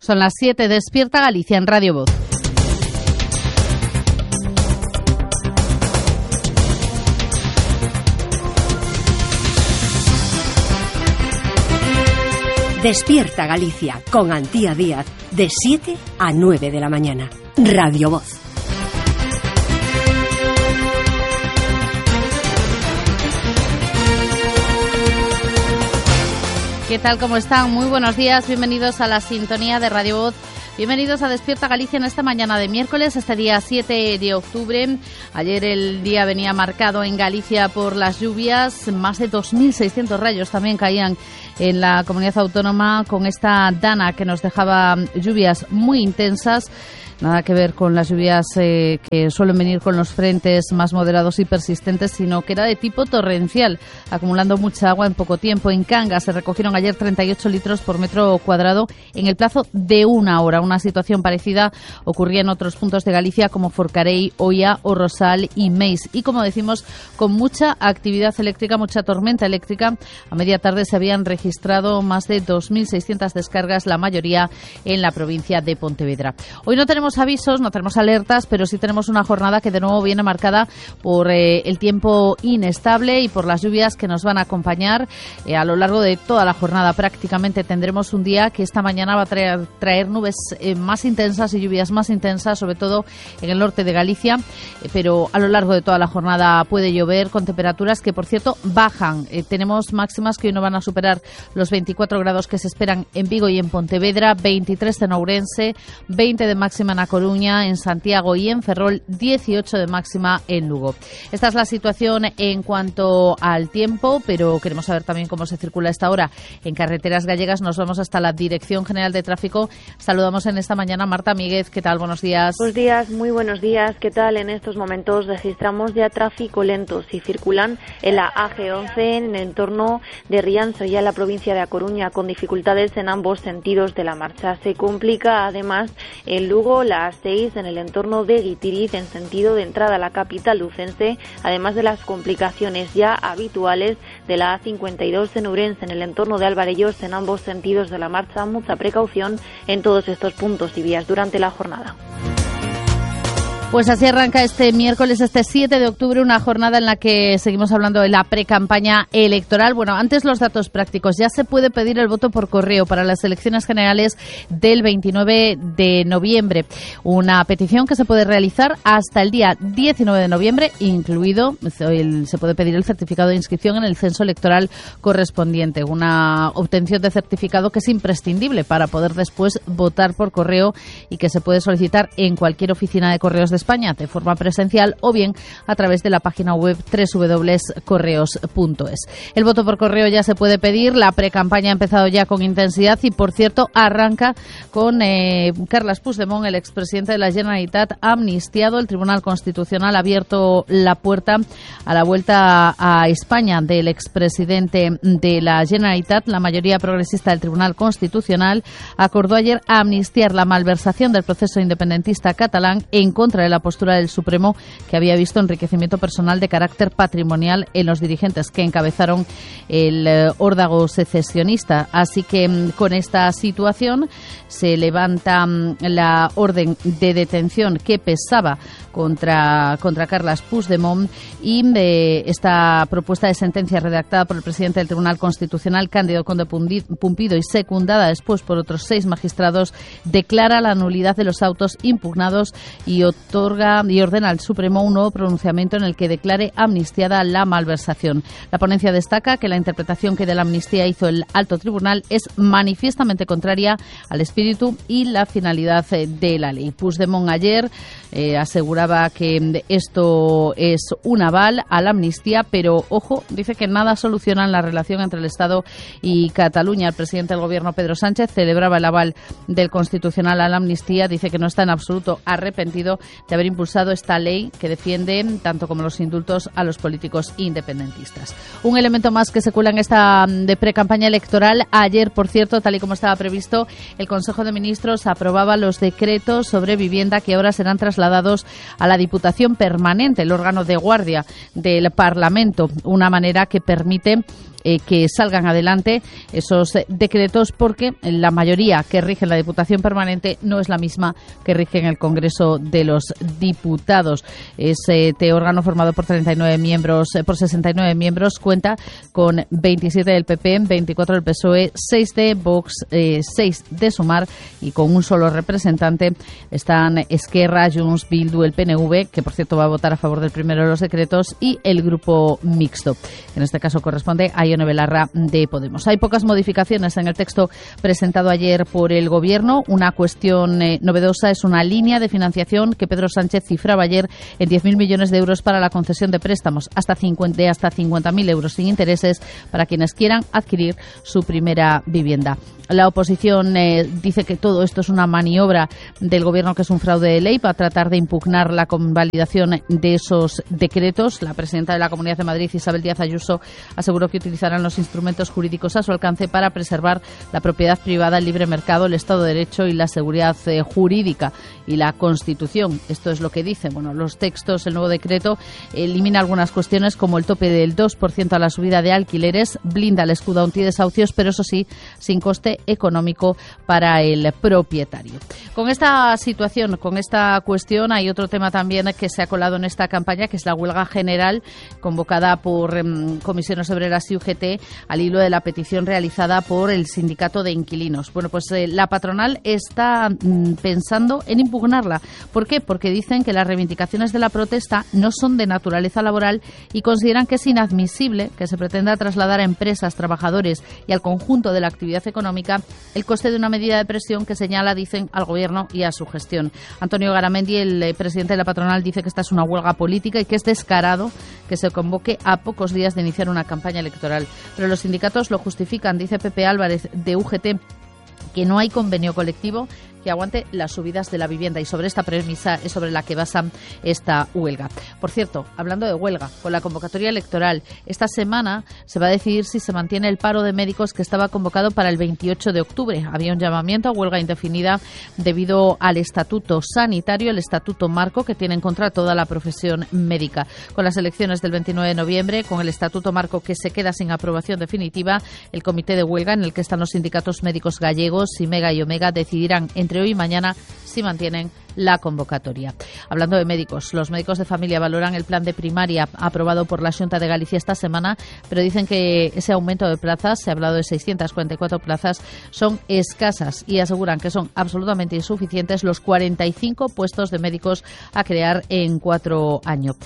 Son las 7, despierta Galicia en Radio Voz. Despierta Galicia con Antía Díaz de 7 a 9 de la mañana. Radio Voz. ¿Qué tal? ¿Cómo están? Muy buenos días. Bienvenidos a la sintonía de Radio Voz. Bienvenidos a Despierta Galicia en esta mañana de miércoles, este día 7 de octubre. Ayer el día venía marcado en Galicia por las lluvias. Más de 2.600 rayos también caían en la comunidad autónoma con esta dana que nos dejaba lluvias muy intensas. Nada que ver con las lluvias que suelen venir con los frentes más moderados y persistentes, sino que era de tipo torrencial, acumulando mucha agua en poco tiempo. En Cangas se recogieron ayer 38 litros por metro cuadrado en el plazo de una hora. Una situación parecida ocurría en otros puntos de Galicia como Forcarei, Oia, O Rosal y Meis. Y como decimos, con mucha actividad eléctrica, mucha tormenta eléctrica. A media tarde se habían registrado más de 2.600 descargas, la mayoría en la provincia de Pontevedra. Hoy no tenemos avisos, no tenemos alertas, pero sí tenemos una jornada que de nuevo viene marcada por el tiempo inestable y por las lluvias que nos van a acompañar a lo largo de toda la jornada. Prácticamente tendremos un día que esta mañana va a traer nubes más intensas y lluvias más intensas, sobre todo en el norte de Galicia, pero a lo largo de toda la jornada puede llover con temperaturas que, por cierto, bajan. Tenemos máximas que hoy no van a superar los 24 grados que se esperan en Vigo y en Pontevedra, 23 en Ourense, 20 de máxima en A Coruña, en Santiago y en Ferrol, 18 de máxima en Lugo. Esta es la situación en cuanto al tiempo, pero queremos saber también cómo se circula a esta hora en carreteras gallegas. Nos vamos hasta la Dirección General de Tráfico. Saludamos en esta mañana a Marta Míguez. ¿Qué tal? Buenos días. Buenos días, muy buenos días. ¿Qué tal? En estos momentos registramos ya tráfico lento. Si circulan en la AG11 en el entorno de Rianxo, ya en la provincia de A Coruña, con dificultades en ambos sentidos de la marcha. Se complica además en Lugo la A6 en el entorno de Guitiriz en sentido de entrada a la capital lucense, además de las complicaciones ya habituales de la A52 en Ourense en el entorno de Alvarellos en ambos sentidos de la marcha. Mucha precaución en todos estos puntos y vías durante la jornada. Pues así arranca este miércoles, este 7 de octubre, una jornada en la que seguimos hablando de la precampaña electoral. Bueno, antes los datos prácticos. Ya se puede pedir el voto por correo para las elecciones generales del 29 de noviembre. Una petición que se puede realizar hasta el día 19 de noviembre, incluido se puede pedir el certificado de inscripción en el censo electoral correspondiente. Una obtención de certificado que es imprescindible para poder después votar por correo y que se puede solicitar en cualquier oficina de correos de España de forma presencial o bien a través de la página web www.correos.es. El voto por correo ya se puede pedir, la precampaña ha empezado ya con intensidad y, por cierto, arranca con Carles Puigdemont, el expresidente de la Generalitat, amnistiado. El Tribunal Constitucional ha abierto la puerta a la vuelta a España del expresidente de la Generalitat. La mayoría progresista del Tribunal Constitucional acordó ayer amnistiar la malversación del proceso independentista catalán en contra de la postura del Supremo, que había visto enriquecimiento personal de carácter patrimonial en los dirigentes que encabezaron el órdago secesionista. Así que con esta situación se levanta la orden de detención que pesaba contra Carles Puigdemont y esta propuesta de sentencia redactada por el presidente del Tribunal Constitucional, Cándido Conde Pumpido, y secundada después por otros 6 magistrados, declara la nulidad de los autos impugnados y ordena al Supremo un nuevo pronunciamiento en el que declare amnistiada la malversación. La ponencia destaca que la interpretación que de la amnistía hizo el alto tribunal es manifiestamente contraria al espíritu y la finalidad de la ley. Puigdemont ayer aseguraba que esto es un aval a la amnistía, pero ojo, dice que nada soluciona la relación entre el Estado y Cataluña. El presidente del Gobierno, Pedro Sánchez, celebraba el aval del Constitucional a la amnistía. Dice que no está en absoluto arrepentido de haber impulsado esta ley que defiende, tanto como los indultos, a los políticos independentistas. Un elemento más que se cuela en esta de precampaña electoral. Ayer, por cierto, tal y como estaba previsto, el Consejo de Ministros aprobaba los decretos sobre vivienda que ahora serán trasladados a la Diputación Permanente, el órgano de guardia del Parlamento, una manera que permite que salgan adelante esos decretos, porque la mayoría que rige en la Diputación Permanente no es la misma que rige en el Congreso de los Diputados. Este órgano, formado por 69 miembros, por 69 miembros, cuenta con 27 del PP, 24 del PSOE, 6 de Vox, 6 de Sumar, y con un solo representante están Esquerra, Junts, Bildu, el PNV, que por cierto va a votar a favor del primero de los decretos, y el Grupo Mixto. En este caso corresponde a Ione Belarra de Podemos. Hay pocas modificaciones en el texto presentado ayer por el Gobierno. Una cuestión novedosa es una línea de financiación que Pedro Sánchez cifraba ayer en 10.000 millones de euros para la concesión de préstamos hasta 50.000 euros sin intereses para quienes quieran adquirir su primera vivienda. La oposición dice que todo esto es una maniobra del Gobierno, que es un fraude de ley, para tratar de impugnar la convalidación de esos decretos. La presidenta de la Comunidad de Madrid, Isabel Díaz Ayuso, aseguró que utilizarán los instrumentos jurídicos a su alcance para preservar la propiedad privada, el libre mercado, el Estado de Derecho y la seguridad jurídica y la Constitución. Esto es lo que dice. Bueno, los textos, el nuevo decreto elimina algunas cuestiones, como el tope del 2% a la subida de alquileres, blinda el escudo antidesahucios, pero eso sí, sin coste económico para el propietario. Con esta situación, con esta cuestión, hay otro tema también que se ha colado en esta campaña, que es la huelga general convocada por Comisiones Obreras y UGT al hilo de la petición realizada por el sindicato de inquilinos. Bueno, pues la patronal está pensando en impugnarla. ¿Por qué? Porque dicen que las reivindicaciones de la protesta no son de naturaleza laboral y consideran que es inadmisible que se pretenda trasladar a empresas, trabajadores y al conjunto de la actividad económica el coste de una medida de presión que señala, dicen, al Gobierno y a su gestión. Antonio Garamendi, el presidente de la patronal, dice que esta es una huelga política y que es descarado que se convoque a pocos días de iniciar una campaña electoral. Pero los sindicatos lo justifican. Dice Pepe Álvarez, de UGT, que no hay convenio colectivo que aguante las subidas de la vivienda, y sobre esta premisa es sobre la que basan esta huelga. Por cierto, hablando de huelga, con la convocatoria electoral, esta semana se va a decidir si se mantiene el paro de médicos que estaba convocado para el 28 de octubre. Había un llamamiento a huelga indefinida debido al estatuto sanitario, el estatuto marco que tiene en contra toda la profesión médica. Con las elecciones del 29 de noviembre, con el estatuto marco que se queda sin aprobación definitiva, el comité de huelga, en el que están los sindicatos médicos gallegos, Simega y Omega, decidirán entre hoy y mañana si mantienen la convocatoria. Hablando de médicos, los médicos de familia valoran el plan de primaria aprobado por la Xunta de Galicia esta semana, pero dicen que ese aumento de plazas, se ha hablado de 644 plazas, son escasas, y aseguran que son absolutamente insuficientes los 45 puestos de médicos a crear en 4 años.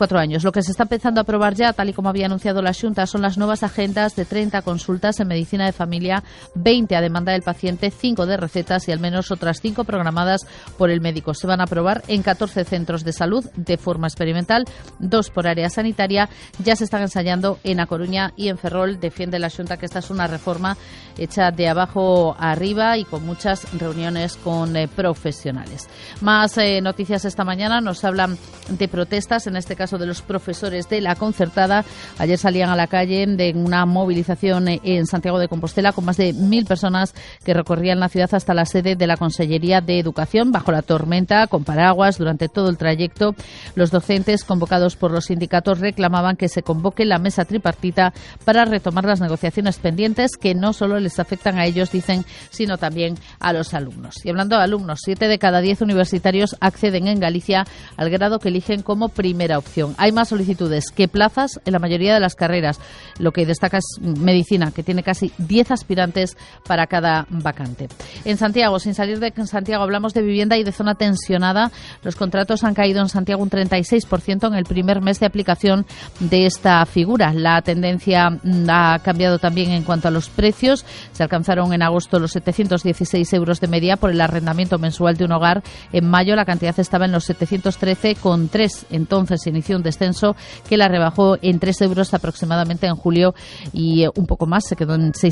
Lo que se está empezando a aprobar ya, tal y como había anunciado la Xunta, son las nuevas agendas de 30 consultas en medicina de familia, 20 a demanda del paciente, 5 de recetas y al menos otras 5 programadas por el médico. Se van a aprobar en 14 centros de salud de forma experimental, 2 por área sanitaria. Ya se están ensayando en A Coruña y en Ferrol. Defiende la Xunta que esta es una reforma hecha de abajo a arriba y con muchas reuniones con profesionales. Más noticias esta mañana. Nos hablan de protestas, en este caso de los profesores de la concertada. Ayer salían a la calle de una movilización en Santiago de Compostela con más de 1.000 personas que recorrían la ciudad hasta la sede de la Consellería de Educación bajo la tormenta, con paraguas durante todo el trayecto. Los docentes, convocados por los sindicatos, reclamaban que se convoque la mesa tripartita para retomar las negociaciones pendientes, que no solo les afectan a ellos, dicen, sino también a los alumnos. Y hablando de alumnos, 7 de cada 10 universitarios acceden en Galicia al grado que eligen como primera opción. Hay más solicitudes que plazas en la mayoría de las carreras. Lo que destaca es medicina, que tiene casi 10 aspirantes para cada vacante. En Santiago, sin salir de Santiago, hablamos de vivienda y de zona tensionada. Los contratos han caído en Santiago un 36% en el primer mes de aplicación de esta figura. La tendencia ha cambiado también en cuanto a los precios. Se alcanzaron en agosto los 716 euros de media por el arrendamiento mensual de un hogar. En mayo la cantidad estaba en los 713,3. Entonces se inició un descenso que la rebajó en 3 euros aproximadamente en julio y un poco más, se quedó en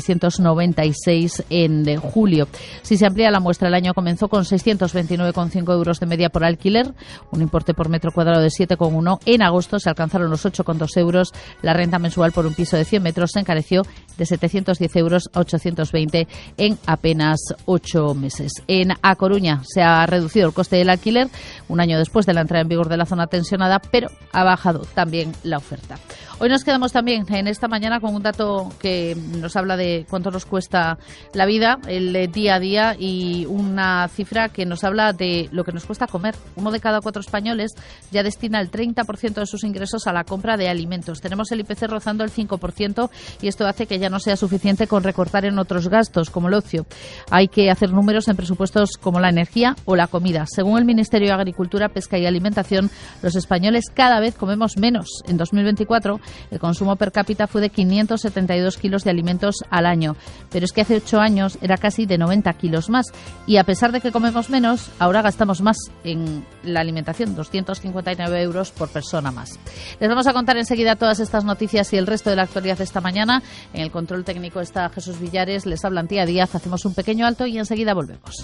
696 en julio. Si se amplía la muestra, el año comenzó con 629,5 euros de media por alquiler, un importe por metro cuadrado de 7,1. En agosto se alcanzaron los 8,2 euros. La renta mensual por un piso de 100 metros se encareció de 710 euros a 820 en apenas 8 meses. En A Coruña se ha reducido el coste del alquiler un año después de la entrada en vigor de la zona tensionada, pero ha bajado también la oferta. Hoy nos quedamos también en esta mañana con un dato que nos habla de cuánto nos cuesta la vida, el día a día, y una cifra que nos habla de lo que nos cuesta comer. 1 de cada 4 españoles ya destina el 30% de sus ingresos a la compra de alimentos. Tenemos el IPC rozando el 5% y esto hace que ya no sea suficiente con recortar en otros gastos, como el ocio. Hay que hacer números en presupuestos como la energía o la comida. Según el Ministerio de Agricultura, Pesca y Alimentación, los españoles cada vez comemos menos. En 2024, el consumo per cápita fue de 572 kilos de alimentos al año, pero es que hace 8 años era casi de 90 kilos más. Y a pesar de que comemos menos, ahora gastamos más en la alimentación, 259 euros por persona más. Les vamos a contar enseguida todas estas noticias y el resto de la actualidad de esta mañana. En el control técnico está Jesús Villares, les habla Antía Díaz. Hacemos un pequeño alto y enseguida volvemos.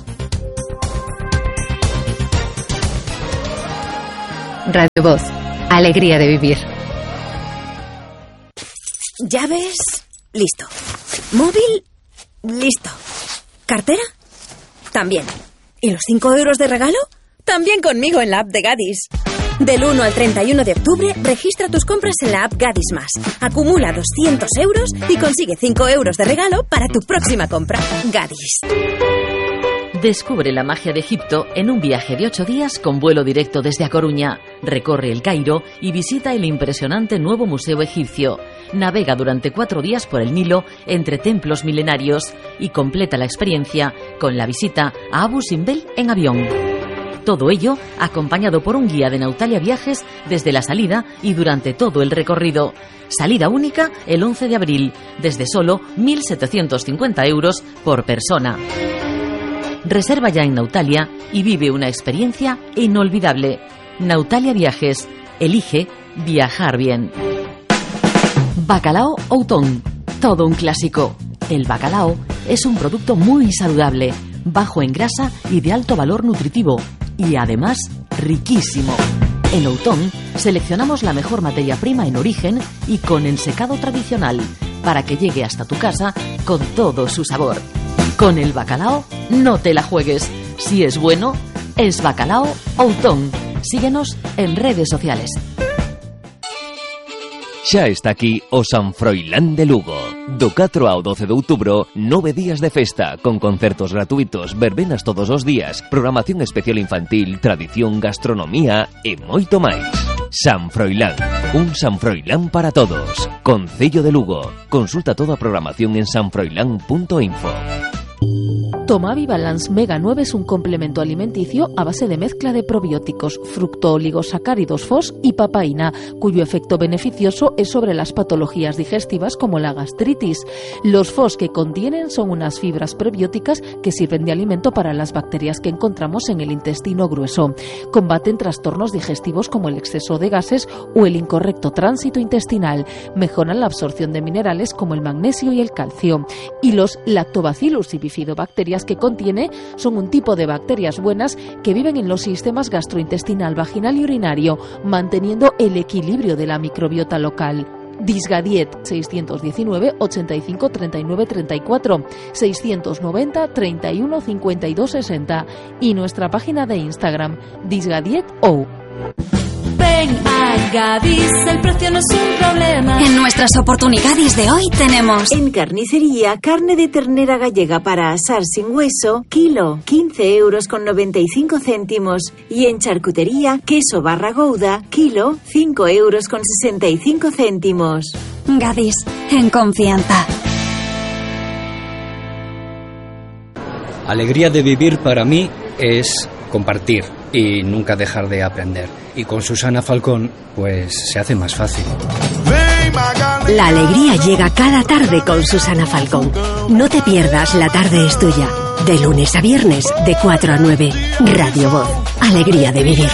Radio Voz, alegría de vivir. ¿Llaves? Listo. ¿Móvil? Listo. ¿Cartera? También. ¿Y los 5 euros de regalo? También conmigo en la app de Gadis. Del 1 al 31 de octubre, registra tus compras en la app Gadis Más. Acumula 200 euros y consigue 5 euros de regalo para tu próxima compra. Gadis. Descubre la magia de Egipto en un viaje de 8 días con vuelo directo desde A Coruña. Recorre el Cairo y visita el impresionante nuevo museo egipcio. Navega durante 4 días por el Nilo entre templos milenarios y completa la experiencia con la visita a Abu Simbel en avión. Todo ello acompañado por un guía de Nautalia Viajes desde la salida y durante todo el recorrido. Salida única el 11 de abril, desde solo 1.750 euros por persona. Reserva ya en Nautalia y vive una experiencia inolvidable. Nautalia Viajes. Elige viajar bien. Bacalao Outón. Todo un clásico. El bacalao es un producto muy saludable, bajo en grasa y de alto valor nutritivo. Y además, riquísimo. En Outón seleccionamos la mejor materia prima en origen y con el secado tradicional, para que llegue hasta tu casa con todo su sabor. Con el bacalao, no te la juegues. Si es bueno, es Bacalao Outón. Síguenos en redes sociales. Xa está aquí o San Froilán de Lugo. Do 4 ao 12 de outubro, 9 días de festa, con concertos gratuitos, verbenas todos os días, programación especial infantil, tradición, gastronomía e moito máis. San Froilán, un San Froilán para todos. Concello de Lugo. Consulta toda a programación en sanfroilán.info. Tomavi Balance Mega 9 es un complemento alimenticio a base de mezcla de probióticos, fructooligosacáridos FOS y papaína, cuyo efecto beneficioso es sobre las patologías digestivas como la gastritis. Los FOS que contienen son unas fibras prebióticas que sirven de alimento para las bacterias que encontramos en el intestino grueso. Combaten trastornos digestivos como el exceso de gases o el incorrecto tránsito intestinal. Mejoran la absorción de minerales como el magnesio y el calcio. Y los Lactobacillus y bifidobacterias que contiene son un tipo de bacterias buenas que viven en los sistemas gastrointestinal, vaginal y urinario, manteniendo el equilibrio de la microbiota local. Disgadiet 619 85 39 34 690 31 52 60 y nuestra página de Instagram disgadiet.o. Ven a Gadis, el precio no es un problema. En nuestras oportunidades de hoy tenemos: en carnicería, carne de ternera gallega para asar sin hueso, kilo, 15 euros con 95 céntimos. Y en charcutería, queso barra gouda, kilo, 5 euros con 65 céntimos. Gadis, en confianza. Alegría de vivir para mí es compartir y nunca dejar de aprender. Y con Susana Falcón, pues se hace más fácil. La alegría llega cada tarde con Susana Falcón. No te pierdas La Tarde es Tuya. De lunes a viernes, de 4 a 9. Radio Voz. Alegría de vivir.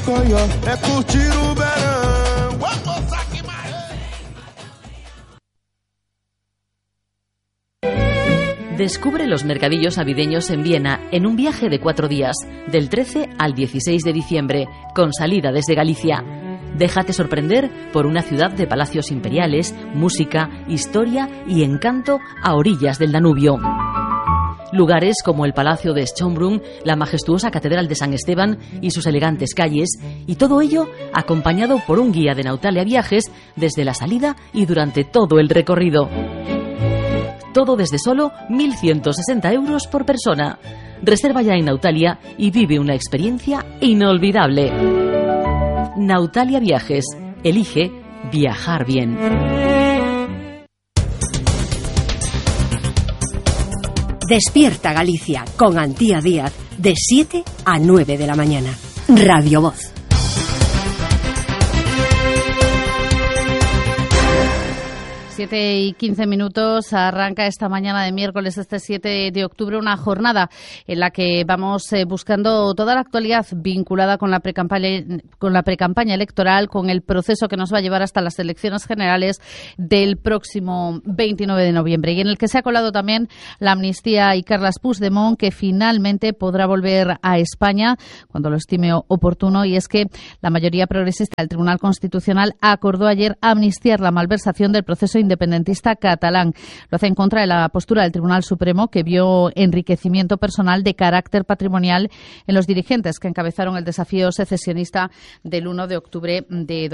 Descubre los mercadillos navideños en Viena en un viaje de 4 días, del 13 al 16 de diciembre, con salida desde Galicia. Déjate sorprender por una ciudad de palacios imperiales, música, historia y encanto a orillas del Danubio. Lugares como el Palacio de Schönbrunn, la majestuosa Catedral de San Esteban y sus elegantes calles, y todo ello acompañado por un guía de Nautalia Viajes desde la salida y durante todo el recorrido. Todo desde solo 1.160 euros por persona. Reserva ya en Nautalia y vive una experiencia inolvidable. Nautalia Viajes. Elige viajar bien. Despierta Galicia con Antía Díaz de 7 a 9 de la mañana. Radio Voz. 7:15 arranca esta mañana de miércoles, este 7 de octubre, una jornada en la que vamos buscando toda la actualidad vinculada con la precampaña electoral, con el proceso que nos va a llevar hasta las elecciones generales del próximo 29 de noviembre, y en el que se ha colado también la amnistía y Carles Puigdemont, que finalmente podrá volver a España cuando lo estime oportuno, y es que la mayoría progresista del Tribunal Constitucional acordó ayer amnistiar la malversación del proceso independentista catalán. Lo hace en contra de la postura del Tribunal Supremo, que vio enriquecimiento personal de carácter patrimonial en los dirigentes que encabezaron el desafío secesionista del 1 de octubre de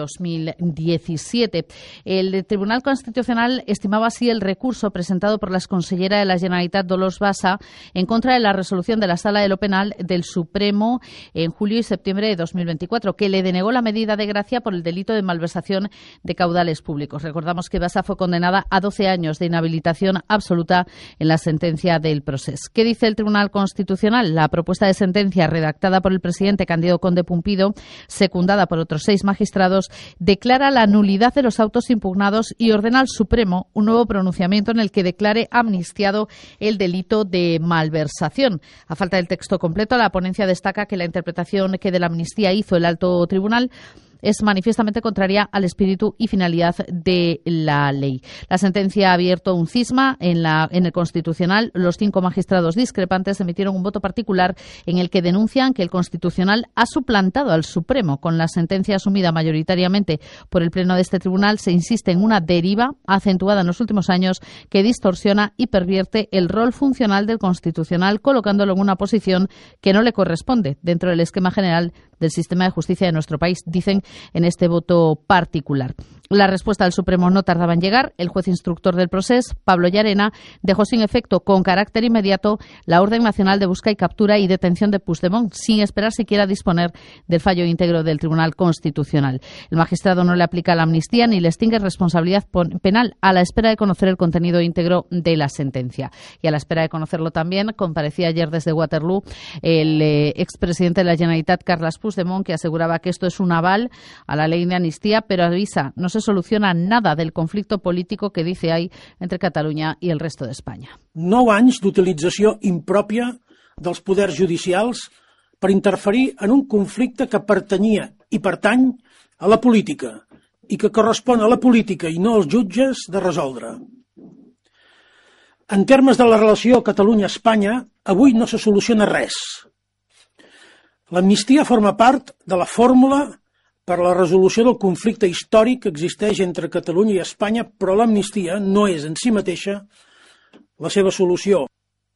2017. El Tribunal Constitucional estimaba así el recurso presentado por la exconsellera de la Generalitat, Dolors Bassa, en contra de la resolución de la Sala de lo Penal del Supremo en julio y septiembre de 2024, que le denegó la medida de gracia por el delito de malversación de caudales públicos. Recordamos que Bassa fue condenada a 12 años de inhabilitación absoluta en la sentencia del Procés. ¿Qué dice el Tribunal Constitucional? La propuesta de sentencia redactada por el presidente Cándido Conde Pumpido, secundada por otros 6 magistrados, declara la nulidad de los autos impugnados y ordena al Supremo un nuevo pronunciamiento en el que declare amnistiado el delito de malversación. A falta del texto completo, la ponencia destaca que la interpretación que de la amnistía hizo el alto tribunal es manifiestamente contraria al espíritu y finalidad de la ley. La sentencia ha abierto un cisma en el Constitucional. Los 5 magistrados discrepantes emitieron un voto particular en el que denuncian que el Constitucional ha suplantado al Supremo. Con la sentencia asumida mayoritariamente por el Pleno de este tribunal, se insiste en una deriva acentuada en los últimos años que distorsiona y pervierte el rol funcional del Constitucional, colocándolo en una posición que no le corresponde dentro del esquema general del sistema de justicia de nuestro país, dicen en este voto particular. La respuesta del Supremo no tardaba en llegar. El juez instructor del Procés, Pablo Llarena, dejó sin efecto con carácter inmediato la orden nacional de busca y captura y detención de Puigdemont, sin esperar siquiera disponer del fallo íntegro del Tribunal Constitucional. El magistrado no le aplica la amnistía ni le extingue responsabilidad penal, a la espera de conocer el contenido íntegro de la sentencia. Y a la espera de conocerlo también, comparecía ayer desde Waterloo el expresidente de la Generalitat, Carles Puigdemont, que aseguraba que esto es un aval a la ley de amnistía, pero avisa, no se soluciona nada del conflicto político que dice hay entre Catalunya i el resto d'Espanya. 9 anys d'utilització impròpia dels poders judicials per interferir en un conflicte que pertanyia i pertany a la política i que correspon a la política i no als jutges de resoldre. En termes de la relació Catalunya-Espanya, avui no se soluciona res. L'amnistia forma part de la fórmula per a la resolució del conflicte històric que existeix entre Catalunya i Espanya, però l'amnistia no és en si mateixa la seva solució.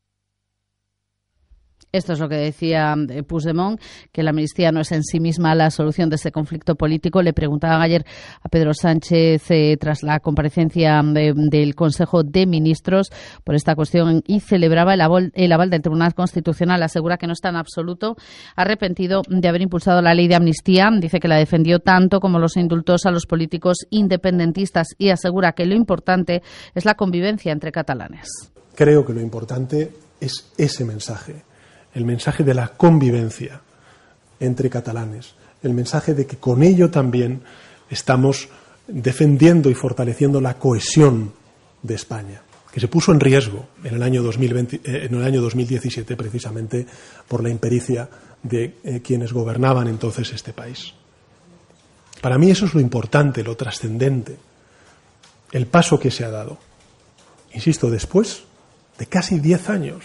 Esto es lo que decía Puigdemont, que la amnistía no es en sí misma la solución de este conflicto político. Le preguntaban ayer a Pedro Sánchez tras la comparecencia del Consejo de Ministros por esta cuestión y celebraba el aval del Tribunal Constitucional. Asegura que no está en absoluto arrepentido de haber impulsado la ley de amnistía. Dice que la defendió tanto como los indultos a los políticos independentistas y asegura que lo importante es la convivencia entre catalanes. Creo que lo importante es ese mensaje. El mensaje de la convivencia entre catalanes, el mensaje de que con ello también estamos defendiendo y fortaleciendo la cohesión de España, que se puso en riesgo en el año 2017 precisamente por la impericia de quienes gobernaban entonces este país. Para mí eso es lo importante, lo trascendente, el paso que se ha dado. Insisto, después de casi 10 años.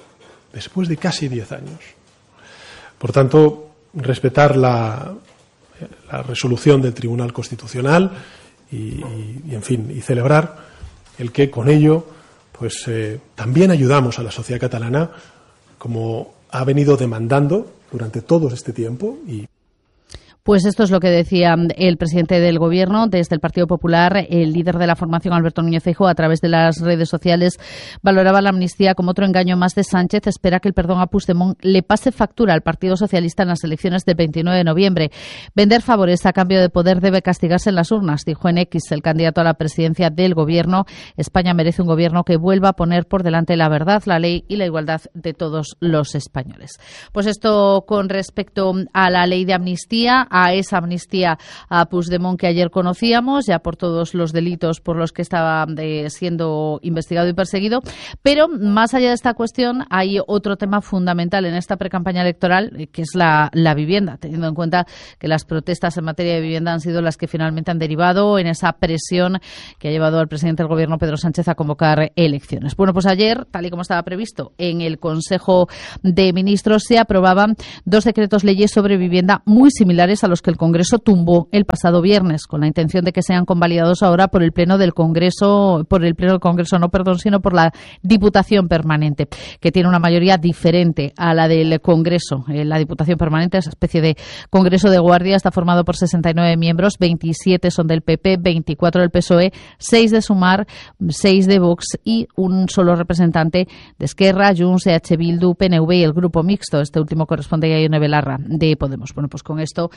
Después de casi 10 años. Por tanto, respetar la resolución del Tribunal Constitucional y en fin, y celebrar el que con ello pues también ayudamos a la sociedad catalana, como ha venido demandando durante todo este tiempo. Pues esto es lo que decía el presidente del Gobierno. Desde el Partido Popular, el líder de la formación, Alberto Núñez Feijóo, a través de las redes sociales, valoraba la amnistía como otro engaño más de Sánchez. Espera que el perdón a Puigdemont le pase factura al Partido Socialista en las elecciones del 29 de noviembre. Vender favores a cambio de poder debe castigarse en las urnas, dijo en X el candidato a la presidencia del Gobierno. España merece un Gobierno que vuelva a poner por delante la verdad, la ley y la igualdad de todos los españoles. Pues esto con respecto a la ley de amnistía, a esa amnistía a Puigdemont que ayer conocíamos, ya por todos los delitos por los que estaba siendo investigado y perseguido. Pero más allá de esta cuestión, hay otro tema fundamental en esta precampaña electoral, que es la vivienda, teniendo en cuenta que las protestas en materia de vivienda han sido las que finalmente han derivado en esa presión que ha llevado al presidente del Gobierno, Pedro Sánchez, a convocar elecciones. Bueno, pues ayer, tal y como estaba previsto, en el Consejo de Ministros se aprobaban 2 decretos leyes sobre vivienda muy similares a los que el Congreso tumbó el pasado viernes, con la intención de que sean convalidados ahora por el Pleno del Congreso, sino por la Diputación Permanente, que tiene una mayoría diferente a la del Congreso. La Diputación Permanente, esa especie de Congreso de Guardia, está formado por 69 miembros, 27 son del PP, 24 del PSOE, 6 de Sumar, 6 de Vox y un solo representante de Esquerra, Junts, EH Bildu, PNV y el Grupo Mixto. Este último corresponde a Ione Belarra, de Podemos. Bueno, pues con esto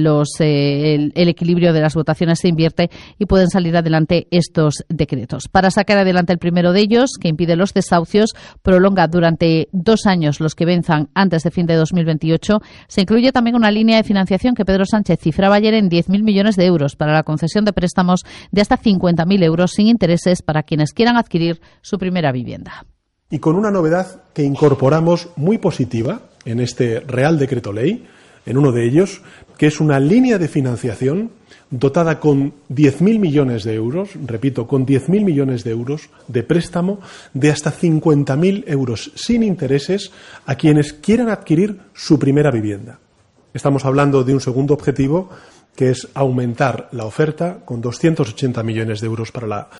el equilibrio de las votaciones se invierte y pueden salir adelante estos decretos. Para sacar adelante el primero de ellos, que impide los desahucios, prolonga durante 2 años los que venzan antes de fin de 2028, se incluye también una línea de financiación que Pedro Sánchez cifraba ayer en 10.000 millones de euros para la concesión de préstamos de hasta 50.000 euros sin intereses para quienes quieran adquirir su primera vivienda. Y con una novedad que incorporamos muy positiva en este Real Decreto Ley, en uno de ellos, que es una línea de financiación dotada con 10.000 millones de euros, repito, con 10.000 millones de euros de préstamo de hasta 50.000 euros sin intereses a quienes quieran adquirir su primera vivienda. Estamos hablando de un segundo objetivo, que es aumentar la oferta con 280 millones de euros para la